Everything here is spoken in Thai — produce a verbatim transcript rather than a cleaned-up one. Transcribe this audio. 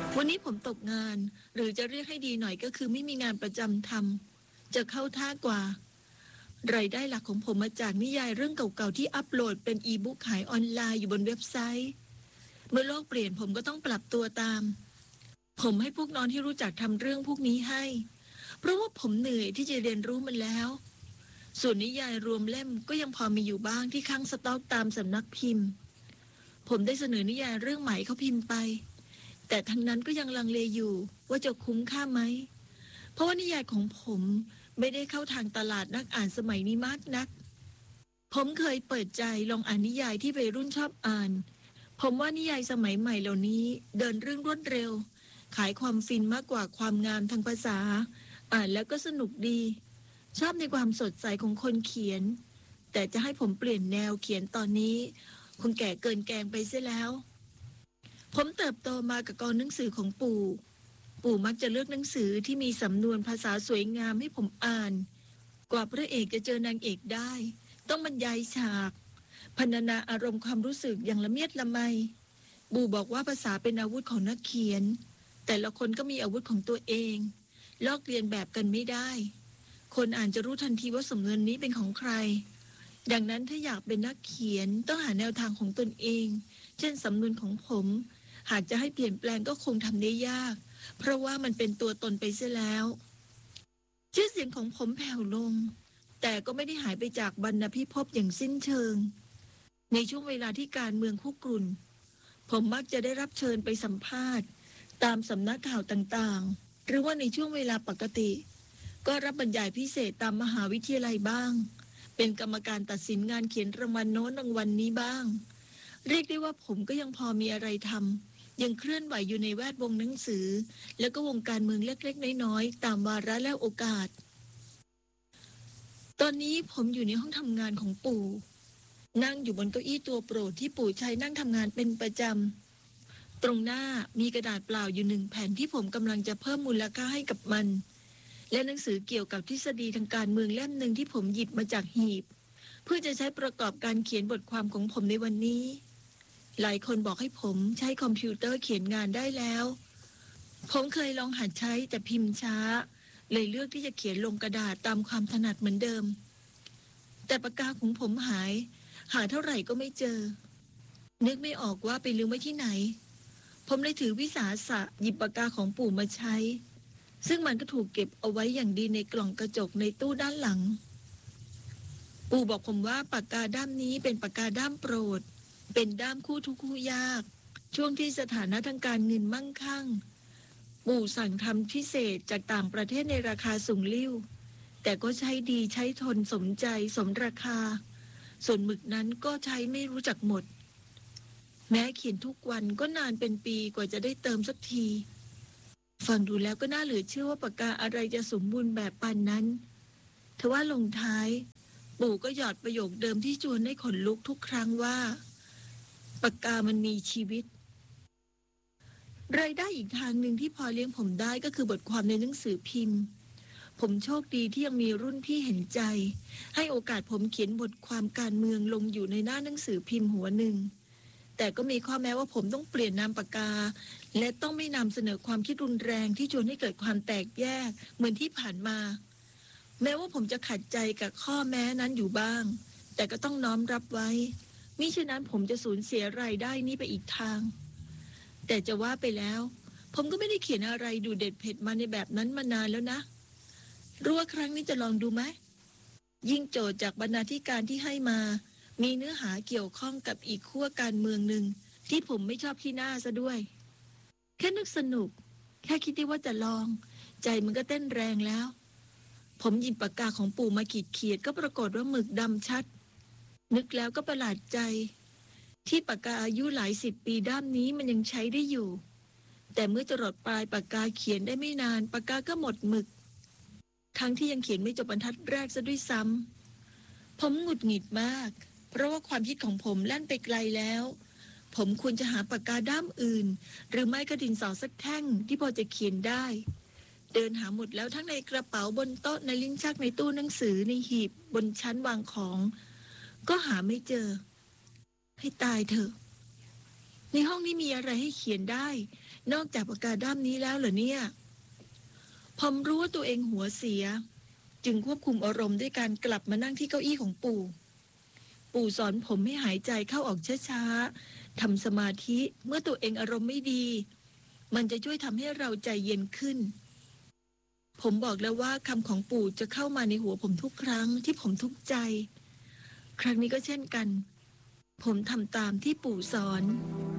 วันนี้ผมตกงานหรือจะเรียกให้ดีหน่อยก็คือไม่มีงานประจำทำจะเข้าท่ากว่ารายได้หลักของผมมาจากนิยายเรื่องเก่าๆที่อัปโหลดเป็นอีบุ๊กขายออนไลน์อยู่บนเว็บไซต์เมื่อโลกเปลี่ยนผมก็ต้องปรับตัวตามผมให้พวกน้องที่รู้จักทำเรื่องพวกนี้ให้เพราะว่าผมเหนื่อยที่จะเรียนรู้มันแล้วส่วนนิยายรวมเล่มก็ยังพอมีอยู่บ้างที่ค้างสต็อกตามสำนักพิมพ์ผมได้เสนอนิยายเรื่องใหม่เขาพิมพ์ไปแต่ทั้งนั้นก็ยังลังเลอยู่ว่าจะคุ้มค่าไหมเพราะว่านิยายของผมไม่ได้เข้าทางตลาดนักอ่านสมัยนี้มากนักผมเคยเปิดใจลองอ่านนิยายที่วัยรุ่นชอบอ่านผมว่านิยายสมัยใหม่เหล่านี้เดินเรื่องรวดเร็วขายความฟินมากกว่าความงามทางภาษาอ่านแล้วก็สนุกดีชอบในความสดใสของคนเขียนแต่จะให้ผมเปลี่ยนแนวเขียนตอนนี้คงแก่เกินแกงไปเสียแล้วผมเติบโตมากับกองหนังสือของปู่ ปู่มักจะเลือกหนังสือที่มีสำนวนภาษาสวยงามให้ผมอ่านกว่าพระเอกจะเจอนางเอกได้ต้องบรรยายฉากพรรณนาอารมณ์ความรู้สึกอย่างละเมียดละไมปู่บอกว่าภาษาเป็นอาวุธของนักเขียนแต่ละคนก็มีอาวุธของตัวเองลอกเลียนแบบกันไม่ได้คนอ่านจะรู้ทันทีว่าสำนวนนี้เป็นของใครดังนั้นถ้าอยากเป็นนักเขียนต้องหาแนวทางของตนเองเช่นสำนวนของผมหากจะให้เปลี่ยนแปลงก็คงทำได้ยากเพราะว่ามันเป็นตัวตนไปเสียแล้วชื่อเสียงของผมแผ่วลงแต่ก็ไม่ได้หายไปจากบรรณพิภพอย่างสิ้นเชิงในช่วงเวลาที่การเมืองคุกรุ่นผมมักจะได้รับเชิญไปสัมภาษณ์ตามสำนักข่าวต่างๆหรือว่าในช่วงเวลาปกติก็รับบรรยายพิเศษตามมหาวิทยาลัยบ้างเป็นกรรมการตัดสินงานเขียนรางวัลโน้นรางวัลนี้บ้างเรียกได้ว่าผมก็ยังพอมีอะไรทำยังเคลื่อนไหวอยู่ในแวดวงหนังสือแล้วก็วงการเมืองเล็กๆน้อยๆตามวาระและโอกาสตอนนี้ผมอยู่ในห้องทำงานของปู่นั่งอยู่บนเก้าอี้ตัวโปรดที่ปู่ใช้นั่งทำงานเป็นประจำตรงหน้ามีกระดาษเปล่าอยู่หนึ่งแผ่นที่ผมกำลังจะเพิ่มมูลค่าให้กับมันและหนังสือเกี่ยวกับทฤษฎีทางการเมืองเล่มหนึ่งที่ผมหยิบมาจากหีบเพื่อจะใช้ประกอบการเขียนบทความของผมในวันนี้หลายคนบอกให้ผมใช้คอมพิวเตอร์เขียนงานได้แล้วผมเคยลองหัดใช้แต่พิมพ์ช้าเลยเลือกที่จะเขียนลงกระดาษตามความถนัดเหมือนเดิมแต่ปากกาของผมหายหาเท่าไหร่ก็ไม่เจอนึกไม่ออกว่าไปลืมไว้ที่ไหนผมเลยถือวิสาสะหยิบปากกาของปู่มาใช้ซึ่งมันก็ถูกเก็บเอาไว้อย่างดีในกล่องกระจกในตู้ด้านหลังปู่บอกผมว่าปากกาด้ามนี้เป็นปากกาด้ามโปรดเป็นด้ามคู่ทุกคู่ยากช่วงที่สถานะทางการเงินมั่งคั่งปู่สั่งทำพิเศษจากต่างประเทศในราคาสูงลิ่วแต่ก็ใช้ดีใช้ทนสมใจสมราคาส่วนหมึกนั้นก็ใช้ไม่รู้จักหมดแม้เขียนทุกวันก็นานเป็นปีกว่าจะได้เติมสักทีฟังดูแล้วก็น่าเหลือเชื่อว่าปากกาอะไรจะสมบูรณ์แบบปานนั้นทว่าลงท้ายปู่ก็หยอดประโยคเดิมที่ชวนให้ขนลุกทุกครั้งว่าปากกามันมีชีวิตรายได้อีกทางหนึ่งที่พอเลี้ยงผมได้ก็คือบทความในหนังสือพิมพ์ผมโชคดีที่ยังมีรุ่นพี่เห็นใจให้โอกาสผมเขียนบทความการเมืองลงอยู่ในหน้าหนังสือพิมพ์หัวหนึ่งแต่ก็มีข้อแม้ว่าผมต้องเปลี่ยนนามปากกาและต้องไม่นำเสนอความคิดรุนแรงที่ชวนให้เกิดความแตกแยกเหมือนที่ผ่านมาแม้ว่าผมจะขัดใจกับข้อแม้นั้นอยู่บ้างแต่ก็ต้องน้อมรับไว้มิฉะนั้นผมจะสูญเสียรายได้นี้ไปอีกทางแต่จะว่าไปแล้วผมก็ไม่ได้เขียนอะไรดูเด็ดเผ็ดมาในแบบนั้นมานานแล้วนะรู้ว่าครั้งนี้จะลองดูไหมยิ่งโจทย์จากบรรณาธิการที่ให้มามีเนื้อหาเกี่ยวข้องกับอีกขั้วการเมืองหนึ่งที่ผมไม่ชอบที่หน้าซะด้วยแค่นึกสนุกแค่คิดได้ว่าจะลองใจมันก็เต้นแรงแล้วผมหยิบปากกาของปู่มาขีดเขียดก็ปรากฏว่าหมึกดำชัดนึกแล้วก็ประหลาดใจที่ปากกาอายุหลายสิบปีด้ามนี้มันยังใช้ได้อยู่แต่เมื่อจรดปลายปากกาเขียนได้ไม่นานปากกาก็หมดหมึกทั้งที่ยังเขียนไม่จบบรรทัดแรกซะด้วยซ้ำผมหงุดหงิดมากเพราะว่าความคิดของผมแล่นไปไกลแล้วผมควรจะหาปากกาด้ามอื่นหรือไม่ก็ดินสอสักแท่งที่พอจะเขียนได้เดินหาหมดแล้วทั้งในกระเป๋าบนโต๊ะในลิ้นชักในตู้หนังสือในหีบบนชั้นวางของก็หาไม่เจอให้ตายเถอะในห้องนี้มีอะไรให้เขียนได้นอกจากปากกาด้ามนี้แล้วเหรอเนี่ยผมรู้ว่าตัวเองหัวเสียจึงควบคุมอารมณ์ด้วยการกลับมานั่งที่เก้าอี้ของปู่ปู่สอนผมให้หายใจเข้าออกช้าๆทำสมาธิเมื่อตัวเองอารมณ์ไม่ดีมันจะช่วยทำให้เราใจเย็นขึ้นผมบอกแล้วว่าคำของปู่จะเข้ามาในหัวผมทุกครั้งที่ผมทุกข์ใจครั้งนี้ก็เช่นกันผมทำตามที่ปู่สอน